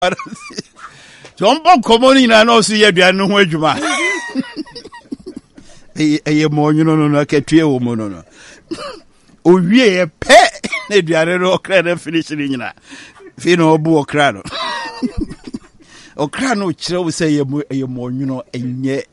Jombo komoni na no so ye duane ho adwuma. Eye mo nwuno no na ketue wo mo no. Owie ye pe na duane no okra na finish ni nyina. Fi no obu okra no. Okra no kire wo say ye mo nwuno enye.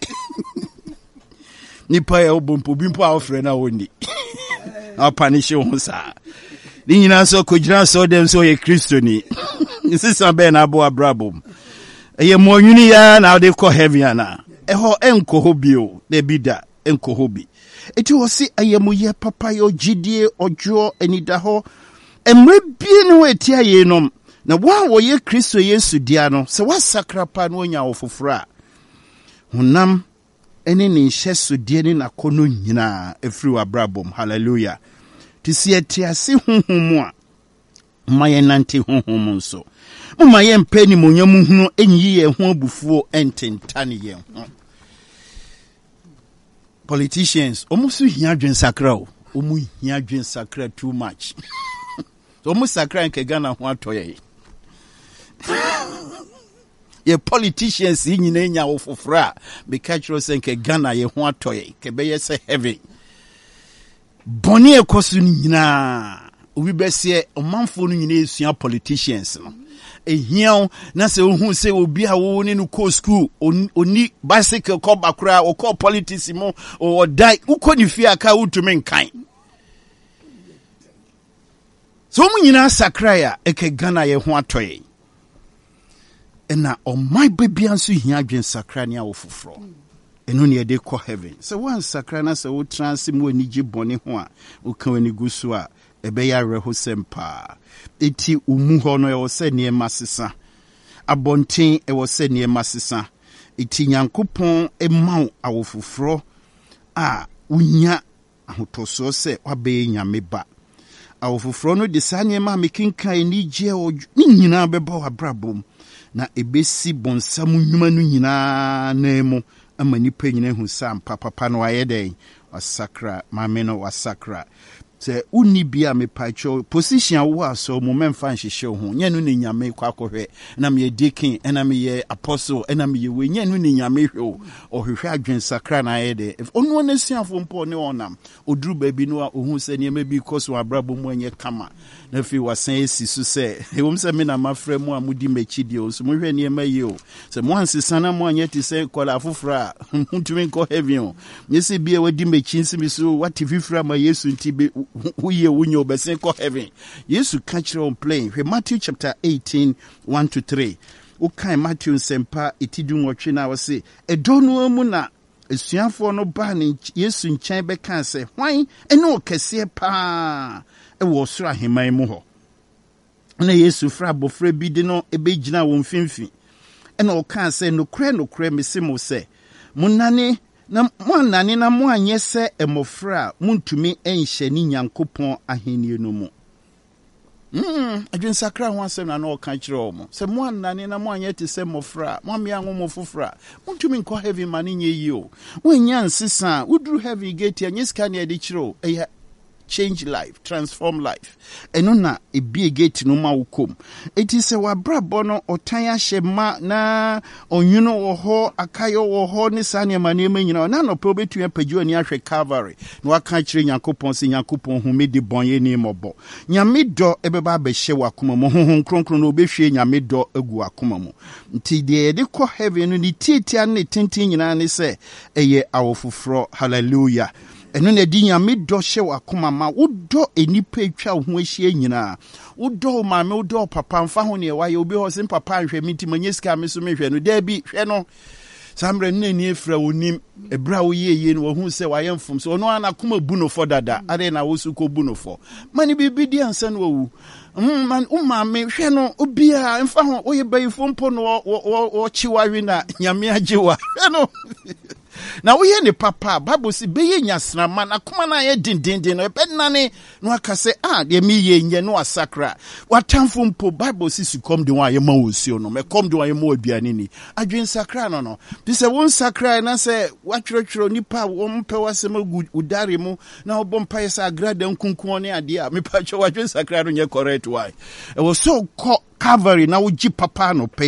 Nipa ye obompo bimpo a ofre na woni. A punish wo sa. Ni nyina so kojira so dem so ye Kristoni. Sisa be na abo abrabom. Eye mo nwuni ya na de ko heaven ana. Eho enko hobio de bida enko hobi. Eti wo si eye mo ye papa yo gidie ojo enida ho. Emre bie no eti aye nom. Na wo ye Kristo Yesu dia no se wasakrapa no nya ofofora. Honam ene ne hyeso die ne nakono nyina efri wa abrabom. Hallelujah. Tisi eti ase honhom a maye nante honhom nso. Mama ye mpeni monyam hunu enyi ye ho abufuo ententane ye ho. Politicians omusu hia dwen sakra o. Omu hia dwen sakra too much. So omu sakra nke Ghana ho atoye. Ye politicians nyina enya wo fofora be catch us nke Ghana ye ho atoye ke be ye se heaven. Boni ekosu nyina obi besie omanfo no nyina esua politicians no. Ehia na se ohun se obi a wo ne no ko school oni bicycle ko bakura o ko politics mo o dai uko ni fi aka utumi nkan. So mu nyina sakraya eke Ghana ye ho atoye. Ena o my baby anso hia adwen sakra ne awofofro. Eno ne de ko heaven. So one sakra na se wo trans mu anigi bone ho a wo kan ani gusu a ebe ya reho sempa. Eti umu ho no e se ne masesa. Abonten e se ne masesa. Eti Nyankopon e maw awofofro a unya ahotoso se wabe nyame ba. Awofofro no de sanye ma mekinkan ni je o nyina beba wabrabom na ebesi bonsam nnwuma no nyina na emu amani pa nyina hu sam papa no ayeden wasakra mame no wasakra se uni bia me pacho position wo aso mo memfa nhihye ho nyanu ne nyame kwakohwe na me deacon na me ye apostle na me ye we nyanu ne nyame hwe ohwehwe adwen sakra na ayede onu na siafo mpo ne onam oduru baabi no a ohun se ne bi koso abrabo mu anye kama na fi wasan esi so se ewom se me na mafrɛ mu amudi mechidi o so mo hwe ne mayi o se mo ansesa na mo anye ti se kola afofra ntumi nko heaven o nyese bia wadi mechi nsimi so what ififra ma Yesu ntibe uye unyo besen ko heaven. Yesu catch on plane. Matthew chapter 18, 1-3. Ukai Matthew sempa itidu nwotwe na wase edonu mu na esuafo no ba ne Yesu nkyɛn bɛka sɛ hwan ene okɛse pa e wo soro aheman mu hɔ. Na Yesu fra bofra bi de no ebegyina wo mfimfi. Ena ɔka sɛ nokre mesemo sɛ munane na mwanane na mwanye se emofra muntumi enhye ni Nyankopon ahenni no mu. Adwen sakra ho asem na no ka kire omo. Se mwanane na mwanye te se mofra, mwamia ngo fofra. Muntumi nko heaven mane nye yi o. Wonya nsesa, uduru heaven gate ya nyeska ne de kire o. Eya change life, transform life. Eno na ebie gate no ma wukom. Eti se wabrabo no otan ahye ma na onwuno wo ho akayo wo ho ne sane ma ne nyina na no pe obetu apagyo ani ahwe Calvary. Na waka kire Nyankopon se Nyankopon hu me de bonye ni mobo. Nyame do ebeba abehye wakoma mo honhon kronkron no obehwe nyame do agu akoma mo. Nti de de kɔ heaven no ni titia ne tintin nyina ne se eye awofofro. Hallelujah. Eno na di nyame do hye wakoma ma wodo enipa etwa ho ahie nyina wodo maame wodo papa mfa ho ne waye obi ho sem papa nhwe miti manyeska me so mehwe no da bi hwe no samre nna ni efra wonim ebra wo yeye no wo hu se waye mfom so ono ana koma bu no fo dada ade na wo su ko bu no fo mani bibi di ansa no wu man umame hwe no obi a mfa ho wo ye bayifo mpo no wo chiwawe na nyame agewa hwe no na woyɛ ne papa Bible si beye nyasrama na kuma na ye dindindin no ebɛnane no aka sɛ de me ye nye no asakra watamfo mpo Bible si sukom de wa ye ma osio no mekom de wa ye ma aduane ni adwen sakra no bi sɛ won sakra na sɛ watwerɛtwerɛ nipa wo mpɛ wasɛm udare mu na obɔ mpa yɛ sɛ agrada nkunkun ne ade a mepa kyɛ wadwen sakra no nye correct why e was so Calvary na wogi papa no pay